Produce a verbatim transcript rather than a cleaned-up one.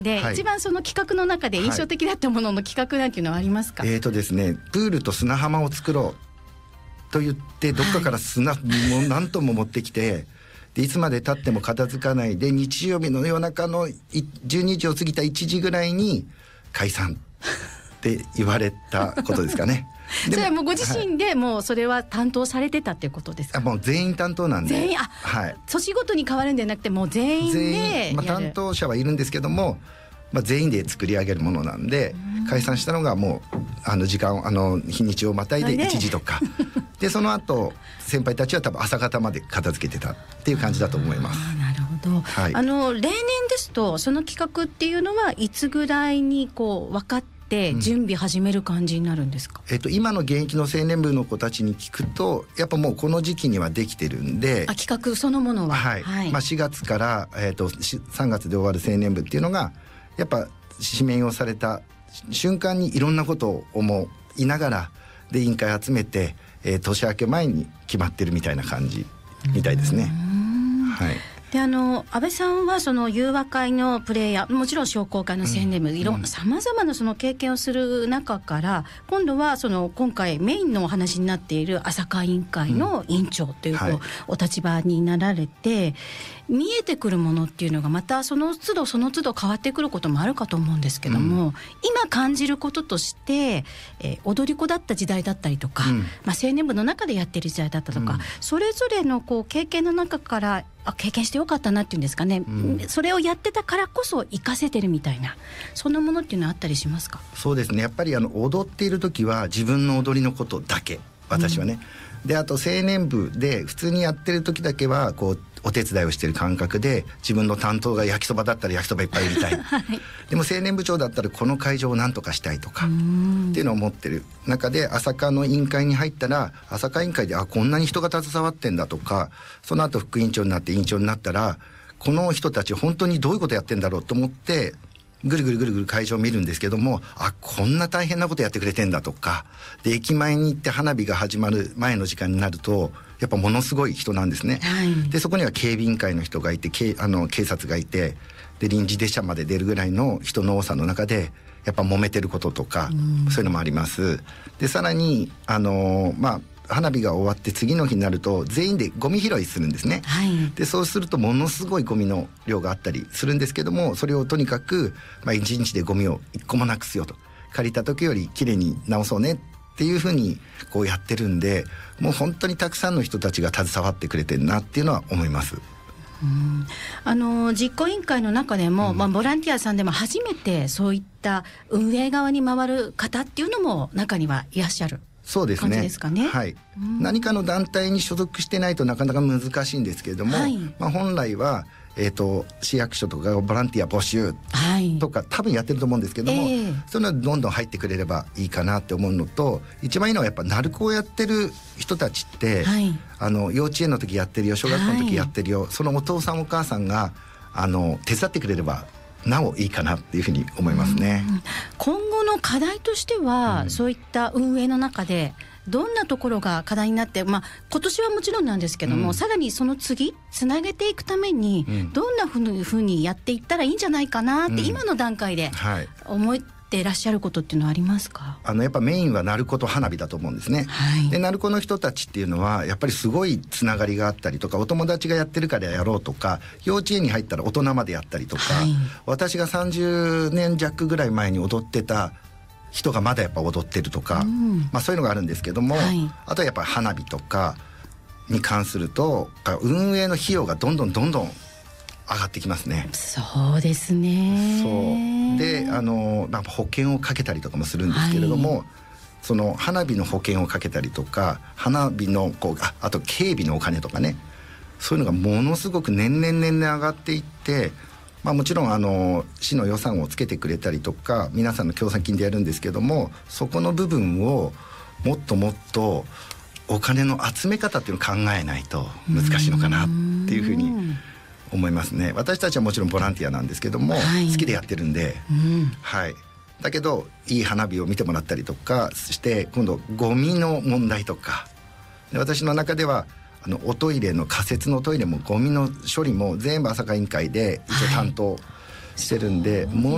で、はい、一番その企画の中で印象的だったものの企画なんていうのはありますか？ はい、えーとですね、プールと砂浜を作ろうと言ってどっかから砂、はい、もう何トンも持ってきて、でいつまで経っても片付かないで、日曜日の夜中のじゅうにじを過ぎたいちじぐらいに解散って言われたことですかね。 それはもうご自身でもうそれは担当されてたっていうことですか？ あ、もう全員担当なんで。 全員、あ、はい、年ごとに変わるんじゃなくてもう全員で全員、まあ、担当者はいるんですけども、まあ、全員で作り上げるものなんで、解散したのがもうあの時間あの日にちをまたいでいちじとかで、その後先輩たちは多分朝方まで片付けてたっていう感じだと思います。 あ、なるほど、はい、あの例年ですとその企画っていうのはいつぐらいにこう分かって準備始める感じになるんですか？ うん、えっと、今の現役の青年部の子たちに聞くとやっぱもうこの時期にはできてるんで、 あ、企画そのものは、 はい、はい、まあ、しがつから、えー、とさんがつで終わる青年部っていうのがやっぱ指名をされた瞬間にいろんなことを思いながらで委員会集めて、えー、年明け前に決まってるみたいな感じみたいですね。はい、 で、あの安倍さんはその融和会のプレイヤー、もちろん商工会の青年部、うん、いろんなさまざまなその経験をする中から今度はその今回メインのお話になっている朝会委員会の委員長という、うん、はい、お立場になられて見えてくるものっていうのがまたその都度その都度変わってくることもあるかと思うんですけども、うん、今感じることとして、えー、踊り子だった時代だったりとか、うん、まあ、青年部の中でやってる時代だったとか、うん、それぞれのこう経験の中からあ、経験してよかったなっていうんですかね、うん、それをやってたからこそ活かせてるみたいな、そんなものっていうのはあったりしますか？ そうですね、やっぱりあの踊っている時は自分の踊りのことだけ、私はね、うん、であと青年部で普通にやってる時だけはこうお手伝いをしている感覚で、自分の担当が焼きそばだったら焼きそばいっぱい売りたい、はい、でも青年部長だったらこの会場を何とかしたいとかっていうのを思ってる中で、朝課の委員会に入ったら朝課委員会であこんなに人が携わってんだとか、その後副委員長になって委員長になったらこの人たち本当にどういうことやってんだろうと思ってぐるぐるぐるぐる会場を見るんですけども、あ、こんな大変なことやってくれてんだとかで、駅前に行って花火が始まる前の時間になるとやっぱものすごい人なんですね、はい、でそこには警備委員会の人がいて、警あの警察がいて、で臨時列車まで出るぐらいの人の多さの中でやっぱ揉めてることとか、うん、そういうのもあります。でさらにあのまあ花火が終わって次の日になると全員でゴミ拾いするんですね、はい、でそうするとものすごいゴミの量があったりするんですけども、それをとにかく、まあ、いちにちでゴミをいっこもなくすよと、借りた時よりきれいに直そうねっていうふうにこうやってるんで、もう本当にたくさんの人たちが携わってくれてるなっていうのは思います。 うん、あの実行委員会の中でも、うん、まあ、ボランティアさんでも初めてそういった運営側に回る方っていうのも中にはいらっしゃる。 そうですね、 ですかね、 はい、何かの団体に所属してないとなかなか難しいんですけれども、はい、まあ、本来は、えーと、市役所とかボランティア募集とか、はい、多分やってると思うんですけども、えー、そういうのはどんどん入ってくれればいいかなって思うのと、一番いいのはやっぱ鳴子をやってる人たちって、はい、あの幼稚園の時やってるよ、小学校の時やってるよ、はい、そのお父さんお母さんがあの手伝ってくれればなおいいかなっていうふうに思いますね。 今後の課題としては、うん、そういった運営の中でどんなところが課題になって、まあ、今年はもちろんなんですけども、うん、さらにその次つなげていくために、うん、どんなふうにやっていったらいいんじゃないかなって、うん、今の段階で思っていらっしゃることっていうのはありますか？ あのやっぱメインは鳴子と花火だと思うんですね、はい、で鳴子の人たちっていうのはやっぱりすごいつながりがあったりとか、お友達がやってるからやろうとか、幼稚園に入ったら大人までやったりとか、はい、私がさんじゅうねん弱ぐらい前に踊ってた人がまだやっぱ踊ってるとか、うん、まあ、そういうのがあるんですけども、はい、あとはやっぱり花火とかに関すると運営の費用がどんどんどんどん上がってきますね。 そうですね。 そうで、あのなんか保険をかけたりとかもするんですけれども、はい、その花火の保険をかけたりとか、花火のこう あ, あと警備のお金とかね、そういうのがものすごく年々年々上がっていって、まあ、もちろんあの市の予算をつけてくれたりとか皆さんの協賛金でやるんですけども、そこの部分をもっともっとお金の集め方っていうのを考えないと難しいのかなっていうふうに思いますね。私たちはもちろんボランティアなんですけども、はい、好きでやってるんで、うん、はい、だけどいい花火を見てもらったりとかして今度ゴミの問題とかで、私の中ではあのおトイレの仮設のトイレもゴミの処理も全部朝霞委員会で一応担当してるんで、はい、も